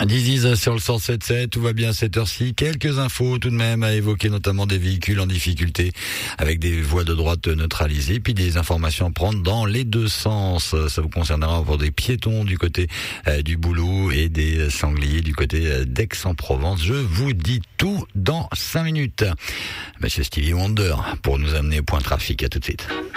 10 sur le 107.7, tout va bien à cette heure-ci. Quelques infos tout de même à évoquer, notamment des véhicules en difficulté avec des voies de droite neutralisées, puis des informations à prendre dans les deux sens. Ça vous concernera pour des piétons du côté du Boulot et des sangliers du côté d'Aix-en-Provence. Je vous dis tout dans 5 minutes. Monsieur Stevie Wonder pour nous amener au point trafic. À tout de suite.